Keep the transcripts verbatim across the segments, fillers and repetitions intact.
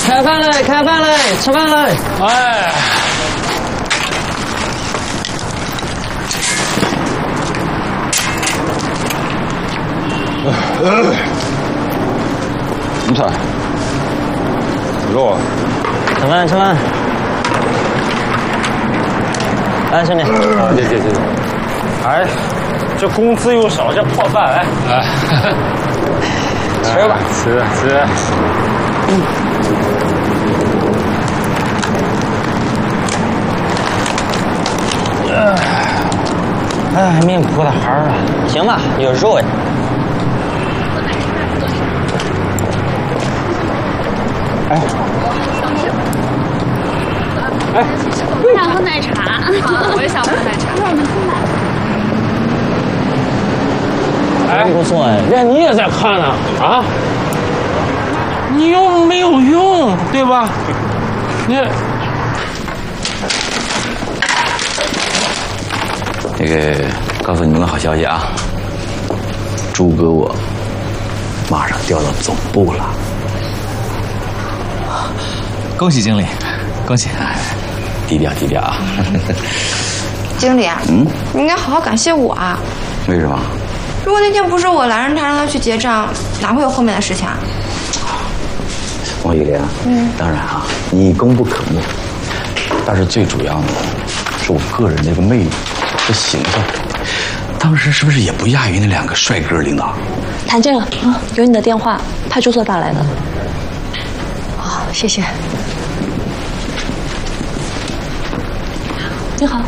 开饭嘞！开饭嘞！吃饭嘞！ 哎。 什么菜？肉啊！ 吃饭吃饭。来，兄弟。 啊，谢谢谢谢。哎，这工资又少，这破饭哎。哎。 吃吧， 吃吃。嗯。 哎，命苦的孩儿啊！行吧，有肉哎。哎。哎。 我想喝奶茶。啊，我也想喝奶茶。 哎，不错哎， 那你也在看呢啊？你又没有用，对吧？你那个，告诉你们个好消息啊！朱哥我马上调到总部了。 恭喜经理，恭喜！ 低调低调啊！ 经理啊，嗯，你应该好好感谢我啊。 为什么？ 如果那天不是我拦着他让他去结账，哪会有后面的事情啊？ 王玉莲，嗯，当然啊，你功不可没，但是最主要的是我个人这个魅力和形象，当时是不是也不亚于那两个帅哥领导？ 谭静啊，有你的电话，派出所打来的。哦，谢谢。你好。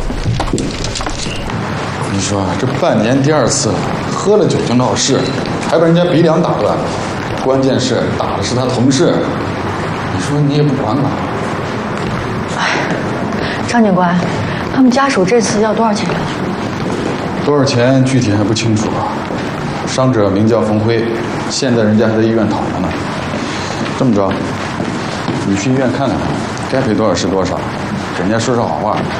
你说这半年第二次了，喝了酒就闹事，还把人家鼻梁打断，关键是打的是他同事，你说你也不管管？ 哎，张警官，他们家属这次要多少钱呀？ 多少钱具体还不清楚啊。伤者名叫冯辉，现在人家还在医院躺着呢。这么着，你去医院看看他，该赔多少是多少，给人家说说好话，